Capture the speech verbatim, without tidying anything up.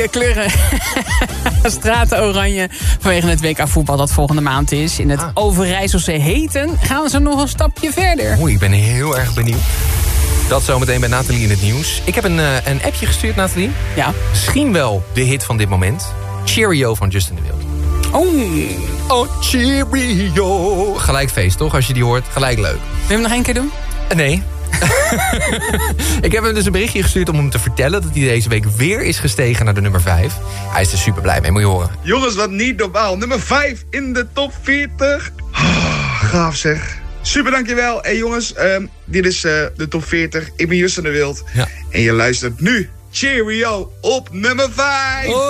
kleuren straten oranje vanwege het W K voetbal dat volgende maand is. In het ah. Overijsselse Heten gaan ze nog een stapje verder. Oei, ik ben heel erg benieuwd. Dat zometeen bij Nathalie in het nieuws. Ik heb een, uh, een appje gestuurd, Nathalie. Ja. Misschien wel de hit van dit moment. Cheerio van Justin de Wild. Oh. Oh, cheerio. Gelijk feest, toch? Als je die hoort, gelijk leuk. Wil je hem nog één keer doen? Uh, nee. Ik heb hem dus een berichtje gestuurd om hem te vertellen... dat hij deze week weer is gestegen naar de nummer vijf. Hij is er super blij mee, moet je horen. Jongens, wat niet normaal. Nummer vijf in de top veertig. Oh, gaaf zeg. Super, dankjewel. Hey jongens, um, dit is uh, de top veertig. Ik ben Justin de Wild. Ja. En je luistert nu Cheerio op nummer vijf. Oh.